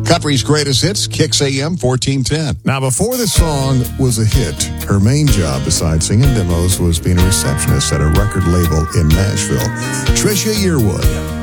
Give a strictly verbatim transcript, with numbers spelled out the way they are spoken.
Country's Greatest Hits, Kicks A M fourteen ten. Now, before this song was a hit, her main job, besides singing demos, was being a receptionist at a record label in Nashville. Trisha Yearwood.